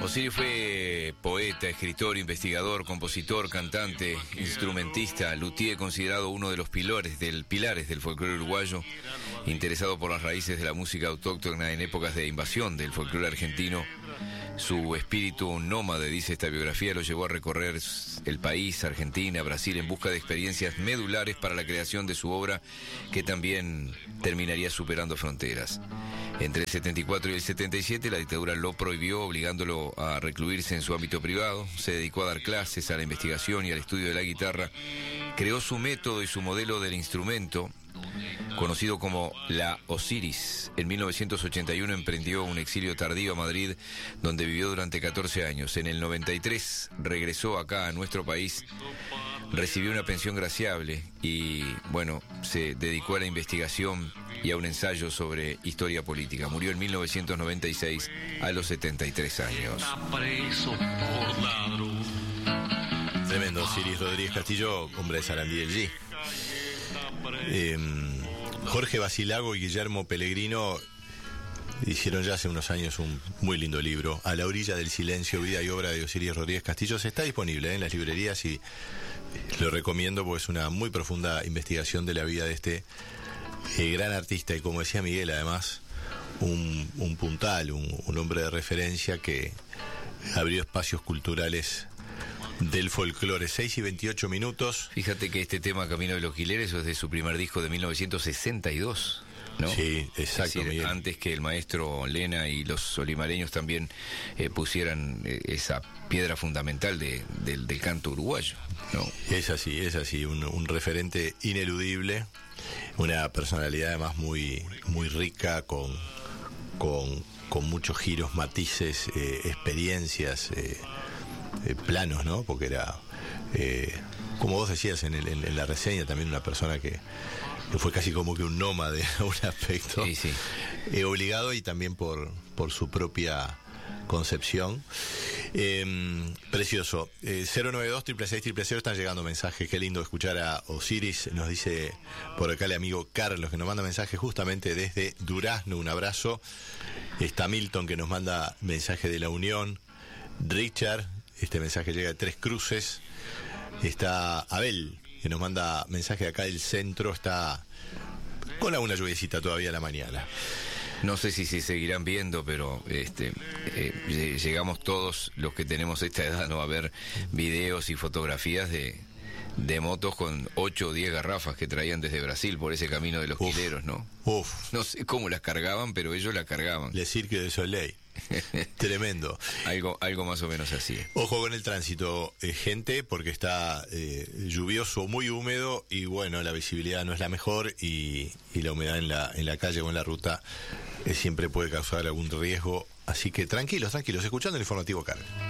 Osiris fue poeta, escritor, investigador, compositor, cantante, instrumentista, luthier, considerado uno de los pilares del folclore uruguayo, interesado por las raíces de la música autóctona en épocas de invasión del folclore argentino. Su espíritu nómade, dice esta biografía, lo llevó a recorrer el país, Argentina, Brasil, en busca de experiencias medulares para la creación de su obra, que también terminaría superando fronteras. Entre el 74 y el 77 la dictadura lo prohibió, obligándolo a recluirse en su ámbito privado. Se dedicó a dar clases, a la investigación y al estudio de la guitarra. Creó su método y su modelo del instrumento, conocido como la Osiris. En 1981 emprendió un exilio tardío a Madrid, donde vivió durante 14 años. En el 93 regresó acá a nuestro país, recibió una pensión graciable y, bueno, se dedicó a la investigación y a un ensayo sobre historia política. Murió en 1996 a los 73 años. Tremendo, Osiris Rodríguez Castillo, hombre de Sarandí del G. Jorge Basilago y Guillermo Pellegrino hicieron ya hace unos años un muy lindo libro, A la orilla del silencio, vida y obra de Osiris Rodríguez Castillo. Está disponible en las librerías y lo recomiendo porque es una muy profunda investigación de la vida de este gran artista y, como decía Miguel, además un puntal, un hombre de referencia que abrió espacios culturales del folclore. 6:28. Fíjate que este tema, Camino de los Quileres, es de su primer disco de 1962, ¿no? Sí, exacto. Es decir, antes que el maestro Lena y los solimareños también pusieran esa piedra fundamental del canto uruguayo, ¿no? Es así, un referente ineludible, una personalidad además muy, muy rica, con muchos giros, matices, experiencias, planos, ¿no? Porque era, como vos decías en la reseña, también una persona que fue casi como que un nómade a un aspecto, sí. Obligado y también por su propia concepción. Precioso. 092-666-000, están llegando mensajes. Qué lindo escuchar a Osiris. Nos dice por acá el amigo Carlos, que nos manda mensaje justamente desde Durazno. Un abrazo. Está Milton, que nos manda mensaje de La Unión. Richard, este mensaje llega de Tres Cruces. Está Abel, que nos manda mensaje de acá del centro. Está con alguna lluviecita todavía a la mañana. No sé si se seguirán viendo, pero llegamos todos los que tenemos esta edad, ¿no?, a ver videos y fotografías de motos con 8 o 10 garrafas que traían desde Brasil por ese camino de los quileros, ¿no? No sé cómo las cargaban, pero ellos las cargaban. Le Cirque du Soleil. Tremendo. Algo más o menos así. Ojo con el tránsito, gente, porque está lluvioso, muy húmedo y, bueno, la visibilidad no es la mejor y la humedad en la calle o en la ruta siempre puede causar algún riesgo. Así que tranquilos, escuchando el informativo Carmen.